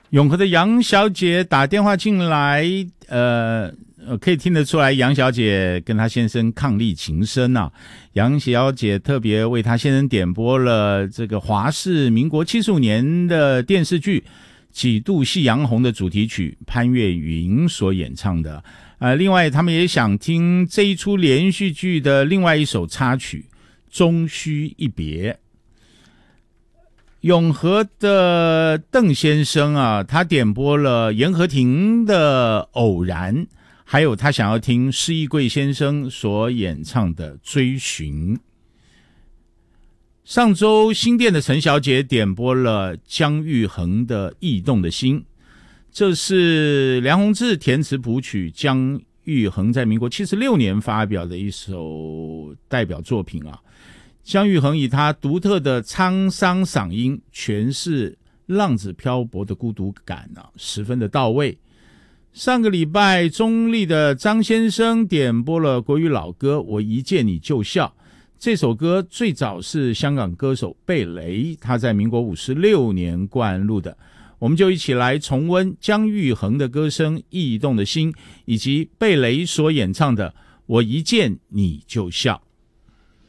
永和的杨小姐打电话进来，可以听得出来杨小姐跟她先生伉俪情深啊。杨小姐特别为她先生点播了这个华视民国75年的电视剧《几度夕阳红》的主题曲，潘越云所演唱的。另外他们也想听这一出连续剧的另外一首插曲《终须一别》。永和的邓先生啊，他点播了严和庭的《偶然》，还有他想要听施一贵先生所演唱的《追寻》。上周新店的陈小姐点播了姜育恒的《异动的心》，这是梁鸿志填词谱曲，姜育恒在民国76年发表的一首代表作品啊。姜育恒以他独特的沧桑嗓音诠释浪子漂泊的孤独感啊，十分的到位。上个礼拜中立的张先生点播了国语老歌《我一见你就笑》，这首歌最早是香港歌手贝雷他在民国56年灌录的。我们就一起来重温姜育恒的歌声《异动的心》，以及贝雷所演唱的《我一见你就笑》。